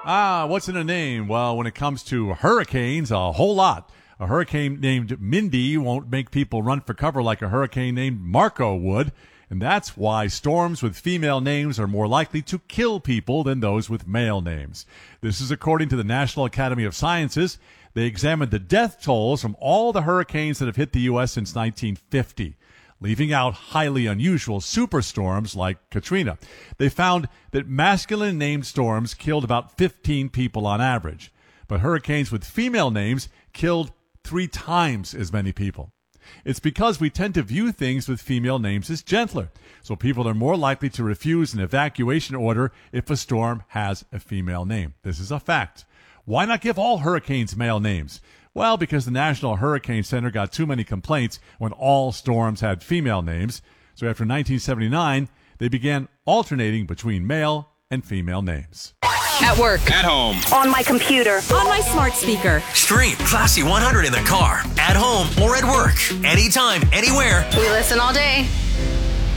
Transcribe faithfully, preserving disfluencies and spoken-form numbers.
Ah, what's in a name? Well, when it comes to hurricanes, a whole lot. A hurricane named Mindy won't make people run for cover like a hurricane named Marco would. And that's why storms with female names are more likely to kill people than those with male names. This is according to the National Academy of Sciences. They examined the death tolls from all the hurricanes that have hit the U S since nineteen fifty. Leaving out highly unusual superstorms like Katrina. They found that masculine-named storms killed about fifteen people on average, but hurricanes with female names killed three times as many people. It's because we tend to view things with female names as gentler, so people are more likely to refuse an evacuation order if a storm has a female name. This is a fact. Why not give all hurricanes male names? Well, because the National Hurricane Center got too many complaints when all storms had female names. So after nineteen seventy-nine, they began alternating between male and female names. At work. At home. On my computer. On my smart speaker. Stream Classy one hundred in the car, at home, or at work. Anytime, anywhere. We listen all day.